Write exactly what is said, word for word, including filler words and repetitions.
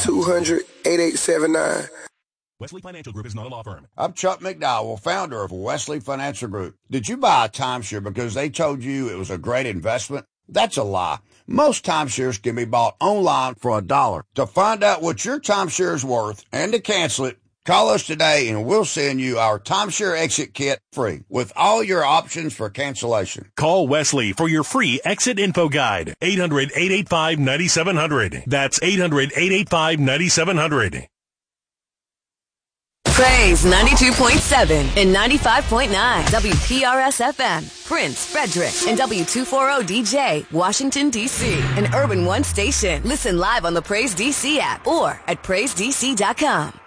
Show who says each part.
Speaker 1: two hundred, eighty-eight seventy-nine.
Speaker 2: Wesley Financial Group is not a law firm.
Speaker 3: I'm Chuck McDowell, founder of Wesley Financial Group. Did you buy a timeshare because they told you it was a great investment? That's a lie. Most timeshares can be bought online for a dollar. To find out what your timeshare is worth and to cancel it, call us today and we'll send you our timeshare exit kit free with all your options for cancellation.
Speaker 2: Call Wesley for your free exit info guide. eight hundred, eight eight five, nine seven zero zero. That's eight hundred, eight eight five, nine seven zero zero.
Speaker 4: Praise ninety-two point seven and ninety-five point nine W P R S F M, Prince, Frederick, and W two forty D J, Washington, D C, an Urban One station. Listen live on the Praise D C app or at praise d c dot com.